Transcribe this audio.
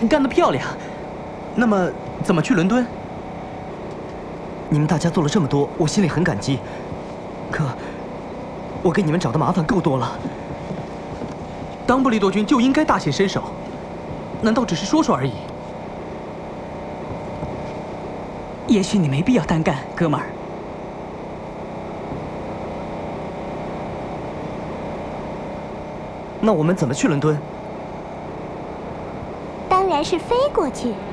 干得漂亮。那么，怎么去伦敦？ 你们大家做了这么多，我心里很感激。可，我给你们找的麻烦够多了。 当布利多君就应该大显身手，难道只是说说而已？ 也许你没必要单干，哥们儿。 那我们怎么去伦敦？ 当然是飞过去。